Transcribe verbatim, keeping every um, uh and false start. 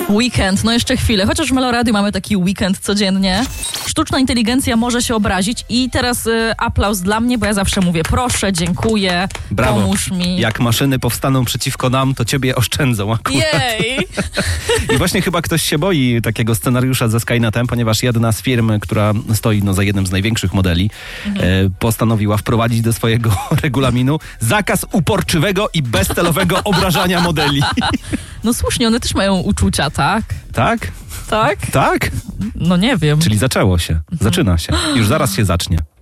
Weekend, no jeszcze chwilę. Chociaż w Melo Radio mamy taki weekend codziennie. Sztuczna inteligencja może się obrazić i teraz y, aplauz dla mnie, bo ja zawsze mówię proszę, dziękuję, Brawo. pomóż mi. Jak maszyny powstaną przeciwko nam, to ciebie oszczędzą akurat. Jej! I właśnie chyba ktoś się boi takiego scenariusza ze Skynetem, ponieważ jedna z firm, która stoi no, za jednym z największych modeli, mhm. e, postanowiła wprowadzić do swojego regulaminu zakaz uporczywego i bezcelowego obrażania modeli. No słusznie, one też mają uczucia, tak? Tak? Tak? Tak? No nie wiem. Czyli zaczęło się. Zaczyna się. Już zaraz się zacznie.